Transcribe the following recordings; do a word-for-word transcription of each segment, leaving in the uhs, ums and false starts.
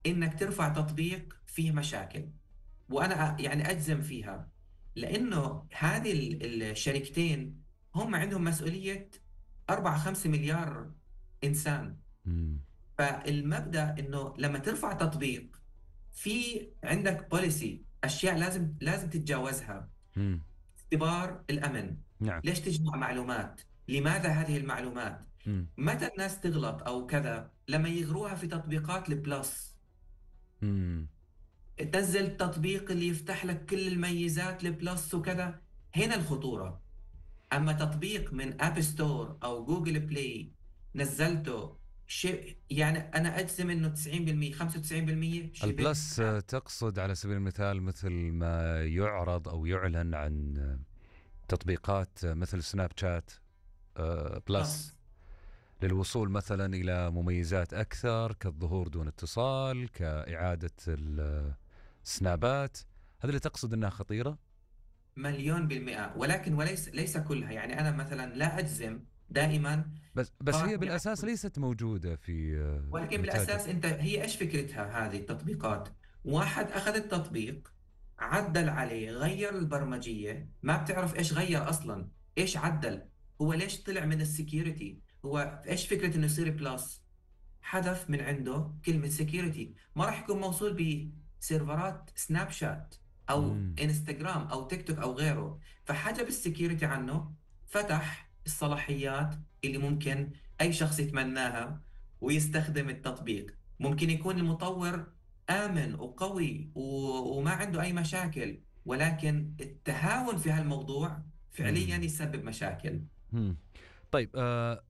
إنك ترفع تطبيق فيه مشاكل. وأنا يعني أجزم فيها، لأنه هذه ال- الشركتين هم عندهم مسؤولية أربعة خمسة مليار إنسان. مم. فالمبدأ إنه لما ترفع تطبيق، في عندك بوليسي، أشياء لازم لازم تتجاوزها. مم. اختبار الأمن، نعم. ليش تجمع معلومات، لماذا هذه المعلومات، مم. متى الناس تغلط أو كذا لما يغروها في تطبيقات البلس. مم. تنزل التطبيق اللي يفتح لك كل الميزات البلس وكذا، هنا الخطورة. أما تطبيق من أب ستور أو جوجل بلاي نزلته، شيء يعني أنا أجزم إنه تسعين بالمئة خمسة وتسعين بالمئة شبه. البلس آه، تقصد على سبيل المثال مثل ما يعرض أو يعلن عن آه، تطبيقات آه، مثل سناب شات آه، بلس، بلس للوصول مثلا إلى مميزات أكثر كالظهور دون اتصال، كإعادة السنابات. هذا اللي تقصد أنها خطيرة؟ مليون بالمئة، ولكن وليس ليس كلها. يعني أنا مثلا لا أجزم دائما بس بس هي قاعدة. بالأساس ليست موجودة في آه، ولكن متاجر. بالأساس أنت، هي إيش فكرتها هذه التطبيقات؟ واحد أخذ التطبيق، عدل عليه، غير البرمجية، ما بتعرف إيش غير أصلا، إيش عدل، هو ليش طلع من السكيورتي، هو إيش فكرة إنه يصير بلس؟ حذف من عنده كلمة سكيورتي، ما راح يكون موصول بسيرفرات سناب شات أو مم. انستغرام أو تيك توك أو غيره. فحجب السكيورتي عنه، فتح الصلاحيات اللي ممكن أي شخص يتمناها ويستخدم التطبيق. ممكن يكون المطور آمن وقوي و- وما عنده أي مشاكل، ولكن التهاون في هالموضوع فعليا مم. يسبب مشاكل. مم. طيب آه،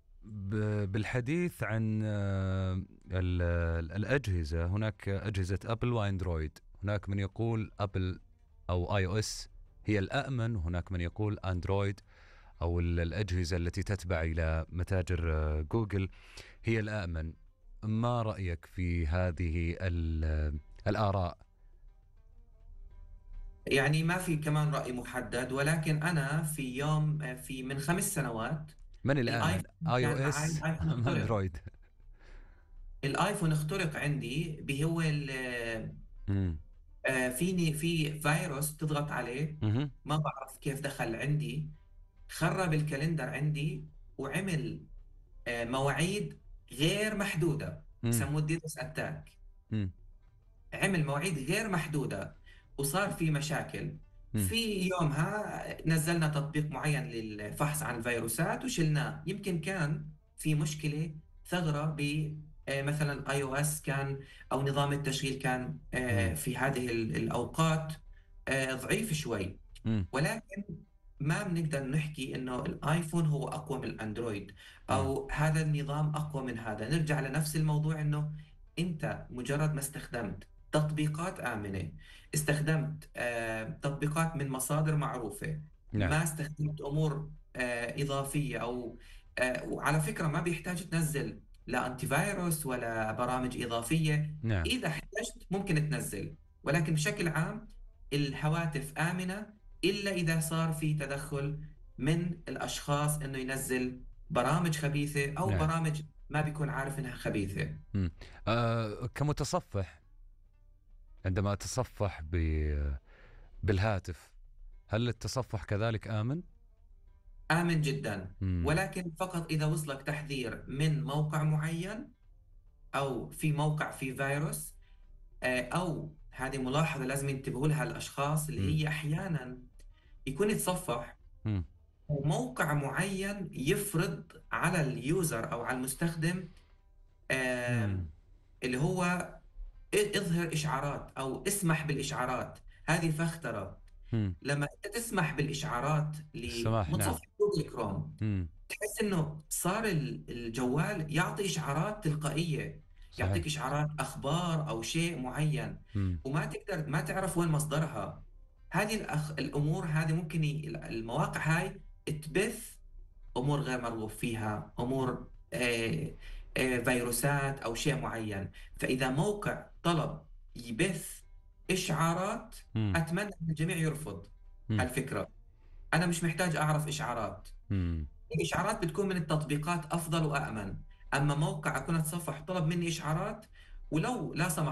ب- بالحديث عن آه، ال- ال- الأجهزة، هناك أجهزة أبل وأندرويد. هناك من يقول أبل أو آي أو إس هي الأأمن، هناك من يقول أندرويد أو ال- الأجهزة التي تتبع إلى متاجر آه، جوجل هي الأأمن. ما رأيك في هذه ال- الآراء؟ يعني ما في كمان رأي محدد، ولكن أنا في يوم في من خمس سنوات، من الآمن، الايفون آي أو كان معي، إس الايفون أم اخترق. أندرويد؟ الايفون اخترق عندي بهو ال- مم. آه، فيني في فيروس تضغط عليه، مهم. ما بعرف كيف دخل عندي، خرب الكالندر عندي، وعمل آه، مواعيد غير محدودة، مم. بسموه ديدوس اتاك. مم. عمل مواعيد غير محدودة، وصار في مشاكل. مم. في يومها نزلنا تطبيق معين للفحص عن الفيروسات وشلناه. يمكن كان في مشكلة ثغرة ب آه، مثلا اي او اس كان، او نظام التشغيل كان آه، مم. في هذه ال- الاوقات آه، ضعيف شوي. مم. ولكن ما بنقدر نحكي انه الايفون هو اقوى من الاندرويد، مم. او هذا النظام اقوى من هذا. نرجع لنفس الموضوع، انه انت مجرد ما استخدمت تطبيقات آمنة، استخدمت آه، تطبيقات من مصادر معروفة، نعم. ما استخدمت امور آه، اضافية او آه، وعلى فكرة ما بيحتاج تنزل لا انتي فيروس ولا برامج اضافية. نعم. اذا احتجت ممكن تنزل، ولكن بشكل عام الهواتف آمنة، إلا إذا صار في تدخل من الأشخاص إنه ينزل برامج خبيثة أو نعم. برامج ما بيكون عارف إنها خبيثة. مم. آه كمتصفح، عندما أتصفح ب... بالهاتف، هل التصفح كذلك آمن؟ آمن جدا، مم. ولكن فقط إذا وصلك تحذير من موقع معين، أو في موقع فيه فيروس، آه، أو هذه ملاحظة لازم ينتبهوا لها الأشخاص، اللي مم. هي أحيانا يكون يتصفح مم. وموقع معين يفرض على اليوزر أو على المستخدم آه، مم. اللي هو اظهر إشعارات أو اسمح بالإشعارات. هذه فاخترة. مم. لما أنت تسمح بالإشعارات السماح، نعم. لمتصفح جوجل كروم، مم. تحس إنه صار ال- الجوال يعطي إشعارات تلقائية، صحيح. يعطيك إشعارات أخبار أو شيء معين، مم. وما تقدر ما تعرف وين مصدرها. هذه الأخ... الأمور هذه ممكن ي... المواقع هاي تبث امور غير مرغوب فيها، امور آه، آه، فيروسات او شيء معين. فاذا موقع طلب يبث اشعارات، مم. اتمنى ان الجميع يرفض مم. هالفكره. انا مش محتاج اعرف اشعارات. مم. الاشعارات بتكون من التطبيقات افضل وامن. اما موقع اكون اتصفح طلب مني اشعارات ولو لا سمح